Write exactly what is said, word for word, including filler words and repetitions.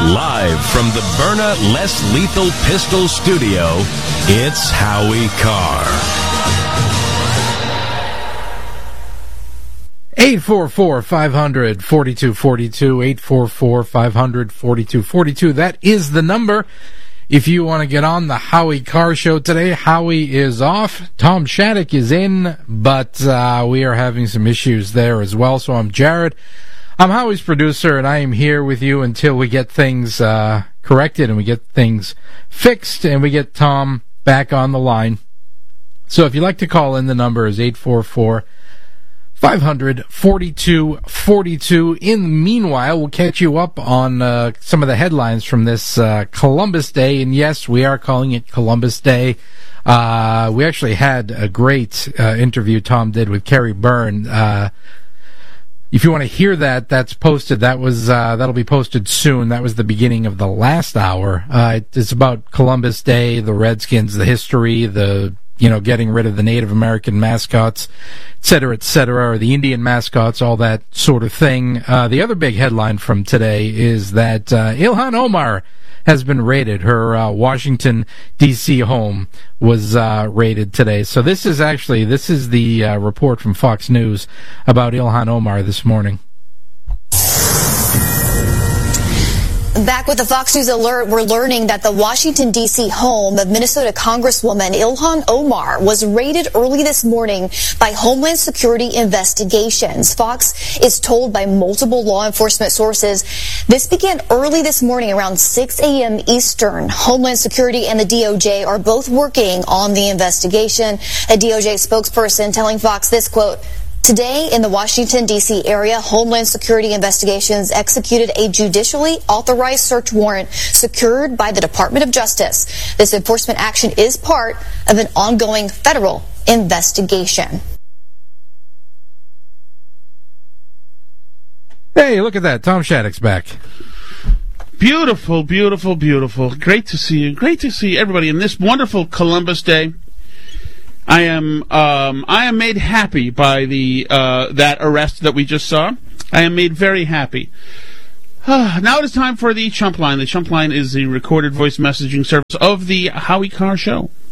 Live from the Byrna Less Lethal Pistol Studio, it's Howie Carr. eight four four, five hundred, forty-two forty-two, eight four four, five hundred, forty-two forty-two. That is the number. If you want to get on the Howie Carr Show today, Howie is off. Tom Shattuck is in, but uh, we are having some issues there as well. So I'm Jared. I'm Howie's producer, and I am here with you until we get things uh, corrected and we get things fixed and we get Tom back on the line. So if you'd like to call in, the number is eight four four, five hundred, forty-two forty-two. In the meanwhile, we'll catch you up on uh, some of the headlines from this uh, Columbus Day. And yes, we are calling it Columbus Day. Uh, we actually had a great uh, interview Tom did with Kerry Byrne. Uh, if you want to hear that, that's posted. That was uh, that'll be posted soon. That was the beginning of the last hour. Uh, it's about Columbus Day, the Redskins, the history, the you know, getting rid of the Native American mascots, et cetera, et cetera, or the Indian mascots, all that sort of thing. Uh, the other big headline from today is that uh, Ilhan Omar has been raided. Her uh, Washington, D C home was uh, raided today. So this is actually, this is the uh, report from Fox News about Ilhan Omar this morning. Back with the Fox News alert, we're learning that the Washington, D C home of Minnesota Congresswoman Ilhan Omar was raided early this morning by Homeland Security investigations. Fox is told by multiple law enforcement sources this began early this morning around six a.m. Eastern. Homeland Security and the D O J are both working on the investigation. A D O J spokesperson telling Fox this, quote, "Today, in the Washington, D C area, Homeland Security Investigations executed a judicially authorized search warrant secured by the Department of Justice. This enforcement action is part of an ongoing federal investigation." Hey, look at that. Tom Shattuck's back. Beautiful, beautiful, beautiful. Great to see you. Great to see everybody in this wonderful Columbus Day. I am um, I am made happy by the uh, that arrest that we just saw. I am made very happy. Now it is time for the Chump Line. The Chump Line is the recorded voice messaging service of the Howie Carr Show.